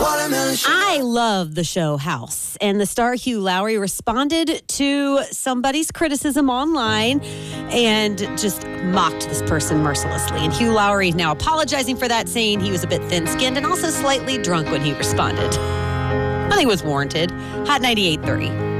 I love the show House, and the star Hugh Laurie responded to somebody's criticism online and just mocked this person mercilessly. And Hugh Laurie is now apologizing for that, saying he was a bit thin-skinned and also slightly drunk when he responded. I think it was warranted. Hot 98.3.